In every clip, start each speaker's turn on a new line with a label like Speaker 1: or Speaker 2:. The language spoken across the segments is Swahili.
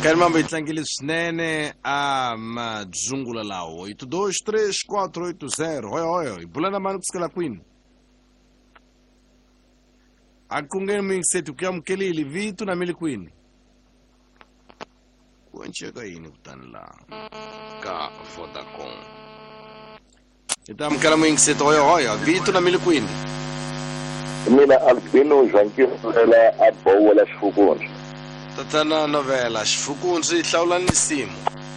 Speaker 1: Quero mambo itlangile swinene a madzungula lawo 823480 hoyo ibulana mani kusikela kwini akungeni mwingiseti kuyamukelile vitu na mili kwini kuencheka yini kutani la ka Vodacom itamukela mwingiseti hoyo vitu na mili kwini
Speaker 2: mina Albino Jankila abola xifukunzi
Speaker 1: tatana novela xifukunzi yi hlawula ni nsimu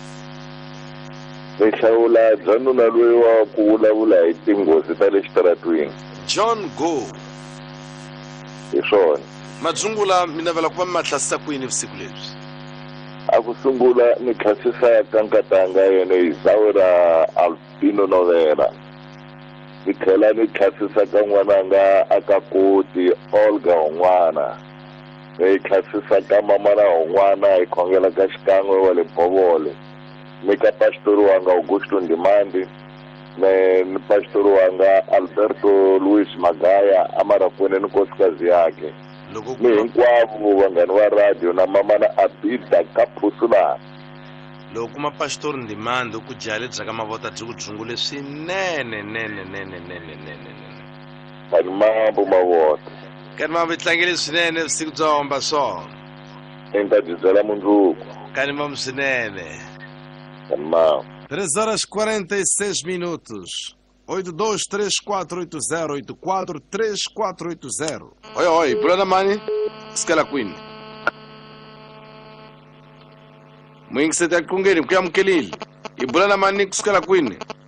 Speaker 2: ni hlawula byanuna loyi wa ku vulavula hi tinghozi ta le xitaratwini
Speaker 1: John Go
Speaker 2: hi swona
Speaker 1: madzungula mi navela ku va mi mahlasisa kwini vusiku lebyi
Speaker 2: a ku sungula ni tlhasisa ka nkatanga yene hi zawu ra Albino novela ni tlhela ni tlhasisa ka n'wananga aka koti Olga Hon'wana ni tlhasisa ka mamana Hon'wana hi khongela ka xikan'we wa le Bovole ni ka pastori wanga Augusto Ndimandi ni pastori wanga Alberto Luis Magaya amarafuni ni nkosikazi yake ni hinkwavo vanghani va radio na mamana Abida Kapusula
Speaker 1: loko mapastori Ndimandi ku jale bya ka mavota byi ku dzungule swinene
Speaker 2: vanhu mambo mavota
Speaker 1: kani mambo itlangile swinene vusiku bya homba swona
Speaker 2: ni ta byi byela mundzuku
Speaker 1: kani mambo swinene
Speaker 2: vanhu mambo
Speaker 1: 3h46 minutos 823480843480 hoyo ibulana mani kusikela kwini mwingiseti akungeni kuyamukelile ibulana mani kusikela kwini